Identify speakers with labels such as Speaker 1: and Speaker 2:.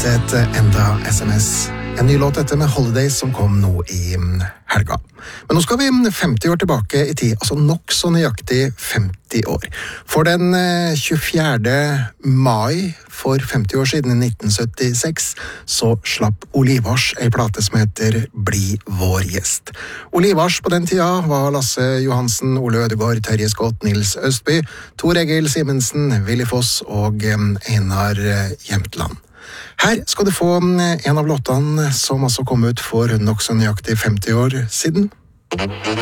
Speaker 1: etter et enda SMS. En ny låt etter med Holidays som kom nå i helga. Men nå skal vi 50 år tilbake i tid, altså nok så nøyaktig 50 år. For den 24. mai for 50 år siden i 1976 så slapp Olivars en plate som heter Bli vår gjest. Olivars på den tida var Lasse Johansen, Ole Ødegård, Terje Skott, Nils Østby, Tor Egil Simensen, Willy Foss og Einar Jämtland. Her skal du få en av låtene som altså kom ut for nok så nøyaktig 50 år siden.